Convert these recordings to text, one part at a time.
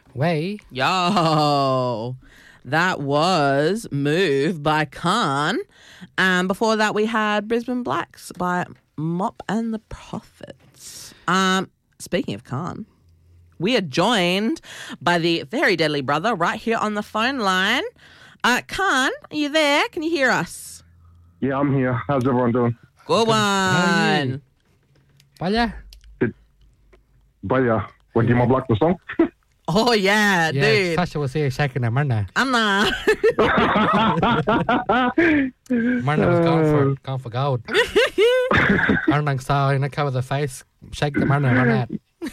Way. Yo, that was Move by Khan. And before that, we had Brisbane Blacks by Mop and the Prophets. Speaking of Khan, we are joined by the very deadly brother right here on the phone line. Khan, are you there? Can you hear us? Yeah, I'm here. How's everyone doing? Good one. Baya. But yeah, when do you like the song? Oh, yeah, dude. Sasha was here shaking her Marna. I'm not. Marna was gone for gold. Arnang saw in the cover of the face, shake the Marna.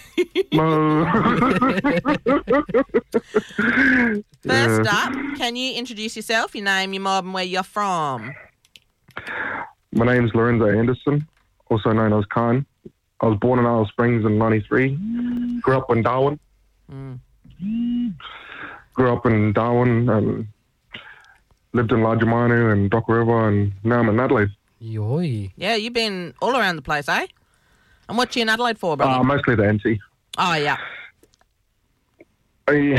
First up, can you introduce yourself, your name, your mob, and where you're from? My name's Lorenzo Anderson, also known as Khan. I was born in Alice Springs in 93. Grew up in Darwin. And lived in Lajamanu and Dock River, and now I'm in Adelaide. Yoy. Yeah, you've been all around the place, eh? And what you in Adelaide for, brother? Mostly the NT. Oh, yeah. When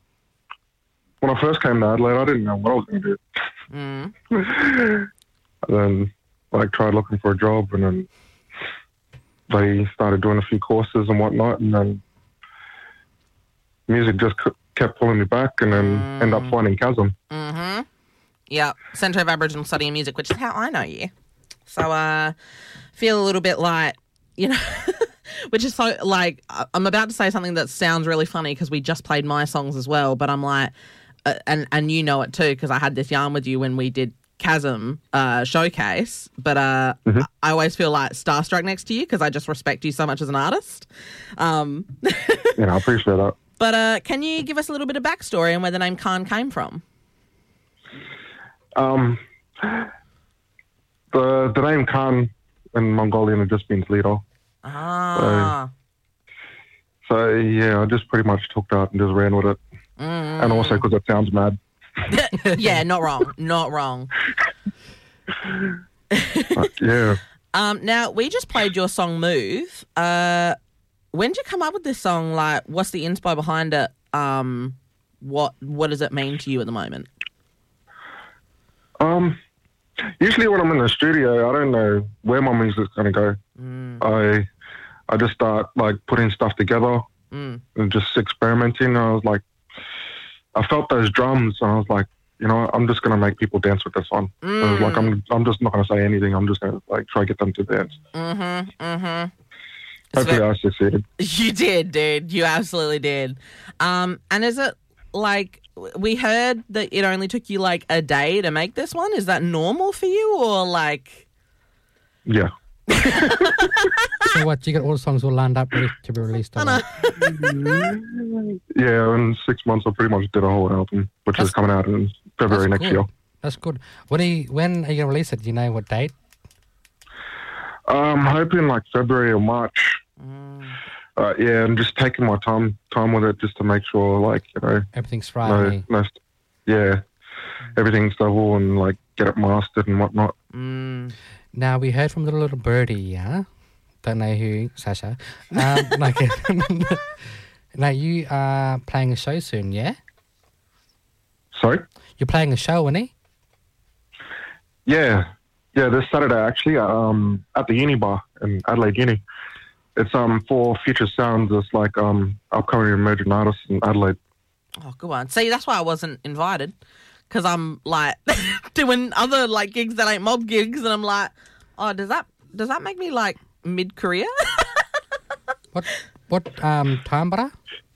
I first came to Adelaide, I didn't know what I was going to do. And then tried looking for a job, and then they started doing a few courses and whatnot, and then music just kept pulling me back, and then ended up finding Chasm. Yeah, Centre of Aboriginal Study and Music, which is how I know you. So feel a little bit like, which is so, like, I'm about to say something that sounds really funny because we just played my songs as well, but I'm like, and you know it too because I had this yarn with you when we did Chasm showcase, but I always feel like starstruck next to you because I just respect you so much as an artist. I appreciate that. But can you give us a little bit of backstory on where the name Khan came from? The name Khan in Mongolian just means leader. So yeah, I just pretty much took that and just ran with it. And also because it sounds mad. Yeah, not wrong. Not wrong. Yeah. Now, we just played your song Move. When did you come up with this song? Like, what's the inspo behind it? What does it mean to you at the moment? Usually when I'm in the studio, I don't know where my music's going to go. I just start, putting stuff together and just experimenting. I was like, I felt those drums, and I was like, I'm just going to make people dance with this one. I was like, I'm just not going to say anything. I'm just going to, try to get them to dance. Hopefully I succeeded. You did, dude. You absolutely did. And is it, we heard that it only took you, a day to make this one. Is that normal for you, or, Yeah. So what, you got all the songs all lined up ready to be released? Yeah, in 6 months I pretty much did a whole album, which is coming out in February next year. That's good. When are you going to release it? Do you know what date? I'm hoping February or March. Yeah, I'm just taking my time with it just to make sure, everything's right. Everything's double and get it mastered and whatnot. Now, we heard from the little birdie, yeah? Don't know who, Sasha. Now, you are playing a show soon, yeah? Sorry? You're playing a show, isn't he? Yeah, this Saturday, actually, at the Uni Bar in Adelaide Uni. It's for Future Sounds. It's upcoming emerging artists in Adelaide. Oh, good one. See, that's why I wasn't invited. Because I'm, doing other, gigs that ain't mob gigs. And I'm like, oh, does that make me, mid-career? What time, brah?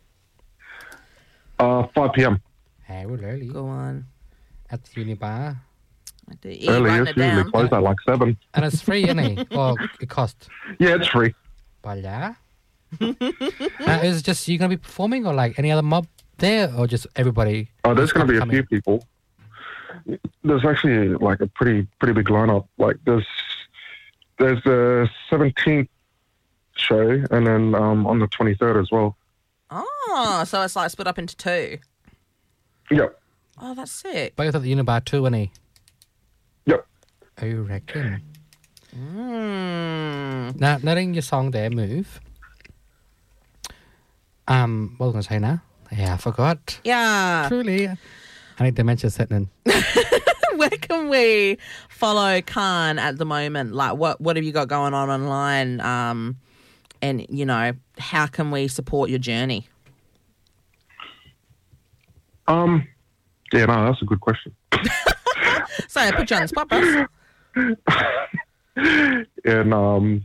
5 p.m. Hey, we're early. Go on. At the Uni Bar. Early, it's usually closed at 7. And it's free, isn't it? Or it costs? Yeah, it's free. Bala. Is it just you going to be performing, or any other mob there, or just everybody? Oh, there's going to be a few people. There's actually a pretty big lineup. There's the 17th show, and then on the 23rd as well. Oh, so it's split up into 2. Yep. Oh, that's sick. Both at the Unibar too, isn't he? Yep. Oh, you reckon? Now, letting your song there move. What was I going to say now? Yeah, I forgot. Yeah. Truly. I need dementia setting in. Where can we follow Khan at the moment? Like, what have you got going on online? And, you know, how can we support your journey? Yeah, no, that's a good question. So I put you on the spot, boss. And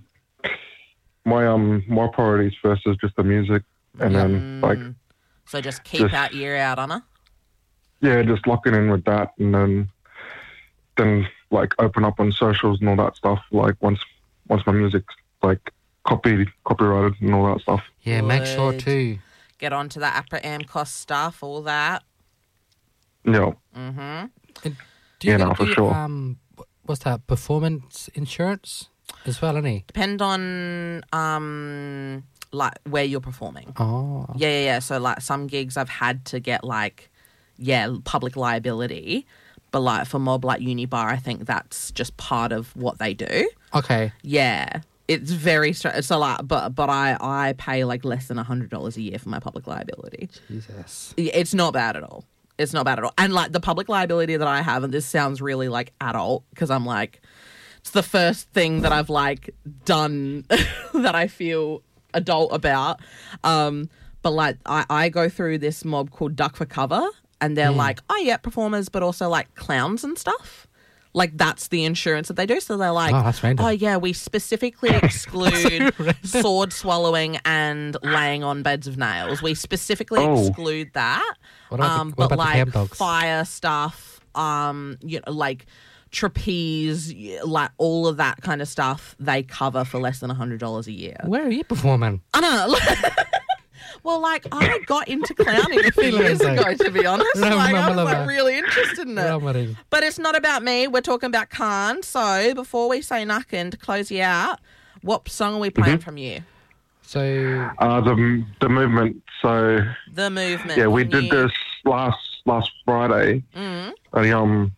my priorities first is just the music, and then like So just keep our ear out on her. yeah, just locking in with that, and then like open up on socials and all that stuff. Like once my music's like copyrighted and all that stuff. Yeah, make sure Good. to. Get onto the APRA AMCOS stuff, all that. Yeah, Do you no, get for the, sure. What's that? Performance insurance as well, any? Depend on like where you're performing. Oh. Yeah. So like some gigs I've had to get like, public liability. But like for Mob like Unibar, I think that's just part of what they do. Okay. Yeah. It's very so like, but I pay like less than $100 a year for my public liability. Jesus. It's not bad at all. It's not bad at all. And like the public liability that I have, and this sounds really like adult because I'm like, it's the first thing that I've like done that I feel adult about. But like I go through this mob called Duck for Cover, and they're like, oh yeah, performers, but also like clowns and stuff. Like that's the insurance that they do. So they're like, Oh, that's random. oh yeah, we specifically exclude sword swallowing and laying on beds of nails. We specifically exclude that. What about the But camp like dogs? fire stuff, you know, like trapeze, like all of that kind of stuff, they cover for less than $100 a year. Where are you performing? I don't know. Well, like, I got into clowning a few years ago, to be honest. Like, I was like really interested in it. But it's not about me. We're talking about Khan. So before we say nothing, to close you out, what song are we playing from you? So the movement. So The Movement. yeah, we did this last Friday. And,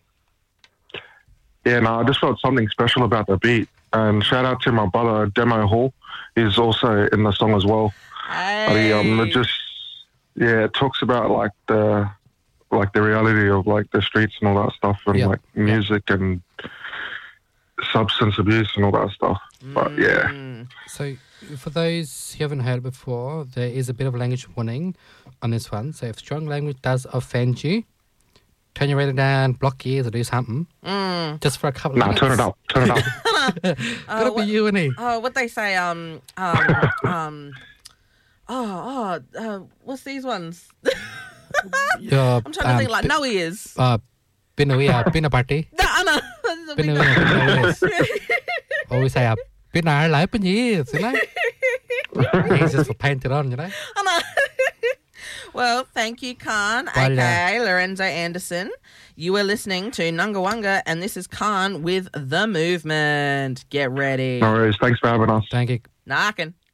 I just felt something special about the beat. And shout out to my brother Demo Hall. He's also in the song as well. Hey. It talks about like the reality of like the streets and all that stuff, and like music and substance abuse and all that stuff. But yeah. So for those who haven't heard it before, there is a bit of language warning on this one. So if strong language does offend you, turn your radio down, block your ears, or do something. Just for a couple of minutes. Turn it up. Gotta be you and he. What they say, what's these ones? I'm trying to think like no ears. Pina party. No. Always say pina lại bên gì, He's just for paint it on, you know. Well, thank you, Khan, aka Lorenzo Anderson. You are listening to Nungawanga, and this is Khan with The Movement. Get ready. No worries. Thanks for having us. Thank you. Knocking.